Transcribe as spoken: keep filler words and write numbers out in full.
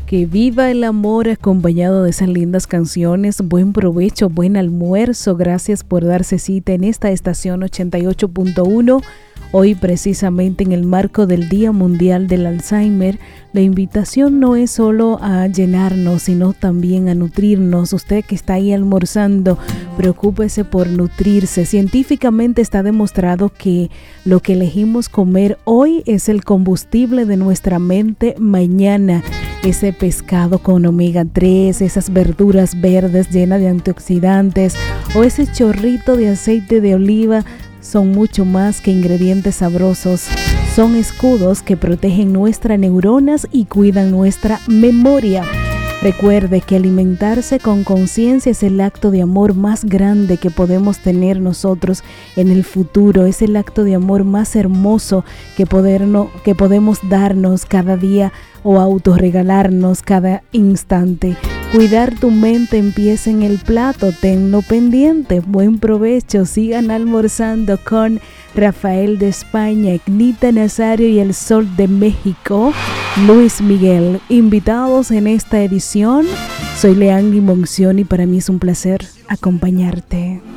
Que viva el amor acompañado de esas lindas canciones. Buen provecho, buen almuerzo. Gracias por darse cita en esta estación ochenta y ocho punto uno. Hoy, precisamente en el marco del Día Mundial del Alzheimer, la invitación no es solo a llenarnos, sino también a nutrirnos. Usted que está ahí almorzando, preocúpese por nutrirse. Científicamente está demostrado que lo que elegimos comer hoy es el combustible de nuestra mente mañana. Ese pescado con omega tres, esas verduras verdes llenas de antioxidantes o ese chorrito de aceite de oliva son mucho más que ingredientes sabrosos. Son escudos que protegen nuestras neuronas y cuidan nuestra memoria. Recuerde que alimentarse con conciencia es el acto de amor más grande que podemos tener nosotros en el futuro. Es el acto de amor más hermoso que, podernos, que podemos darnos cada día o autorregalarnos cada instante. Cuidar tu mente empieza en el plato, tenlo pendiente. Buen provecho, sigan almorzando con Rafael de España, Ignita Nazario y el Sol de México, Luis Miguel. Invitados en esta edición, soy Leanny Monción y para mí es un placer acompañarte.